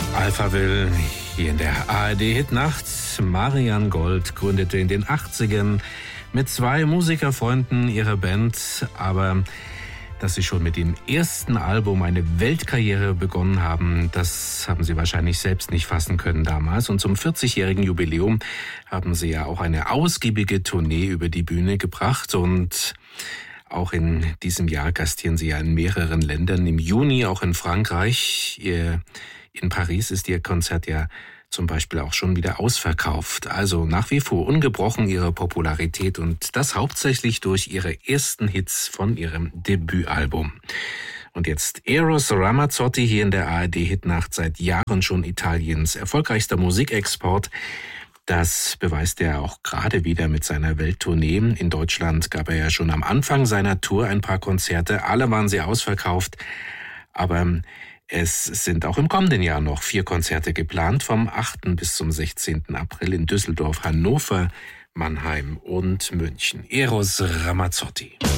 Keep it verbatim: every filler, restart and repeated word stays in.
Alphaville, hier in der A R D-Hitnacht. Marianne Gold gründete in den achtzigern mit zwei Musikerfreunden ihre Band, aber dass sie schon mit dem ersten Album eine Weltkarriere begonnen haben, das haben sie wahrscheinlich selbst nicht fassen können damals. Und zum vierzigjährigen Jubiläum haben sie ja auch eine ausgiebige Tournee über die Bühne gebracht. Und auch in diesem Jahr gastieren sie ja in mehreren Ländern. Im Juni auch in Frankreich. In Paris ist ihr Konzert ja zum Beispiel auch schon wieder ausverkauft. Also nach wie vor ungebrochen ihre Popularität und das hauptsächlich durch ihre ersten Hits von ihrem Debütalbum. Und jetzt Eros Ramazzotti hier in der A R D-Hitnacht, seit Jahren schon Italiens erfolgreichster Musikexport. Das beweist er auch gerade wieder mit seiner Welttournee. In Deutschland gab er ja schon am Anfang seiner Tour ein paar Konzerte. Alle waren sie ausverkauft, aber es sind auch im kommenden Jahr noch vier Konzerte geplant, vom achten bis zum sechzehnten April in Düsseldorf, Hannover, Mannheim und München. Eros Ramazzotti.